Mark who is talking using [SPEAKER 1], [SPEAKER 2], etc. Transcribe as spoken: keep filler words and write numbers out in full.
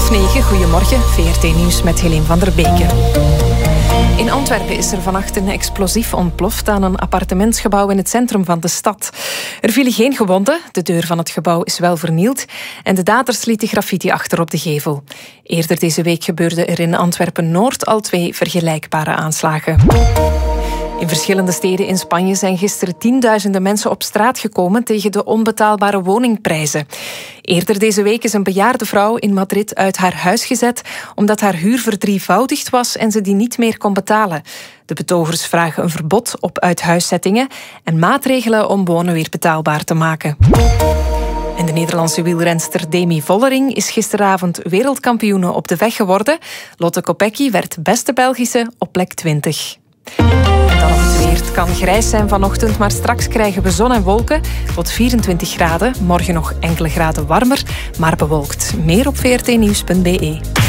[SPEAKER 1] Half negen, goedemorgen. V R T Nieuws met Helene van der Beken. In Antwerpen is er vannacht een explosief ontploft aan een appartementsgebouw in het centrum van de stad. Er vielen geen gewonden, de deur van het gebouw is wel vernield en de daders lieten graffiti achter op de gevel. Eerder deze week gebeurden er in Antwerpen-Noord al twee vergelijkbare aanslagen. In verschillende steden in Spanje zijn gisteren tienduizenden mensen op straat gekomen tegen de onbetaalbare woningprijzen. Eerder deze week is een bejaarde vrouw in Madrid uit haar huis gezet omdat haar huur verdrievoudigd was en ze die niet meer kon betalen. De betogers vragen een verbod op uithuiszettingen en maatregelen om wonen weer betaalbaar te maken. En de Nederlandse wielrenster Demi Vollering is gisteravond wereldkampioene op de weg geworden. Lotte Kopecky werd beste Belgische op plek twintig. En dan op het weer. Het kan grijs zijn vanochtend, maar straks krijgen we zon en wolken tot vierentwintig graden. Morgen nog enkele graden warmer, maar bewolkt. Meer op v r t nieuws punt b e.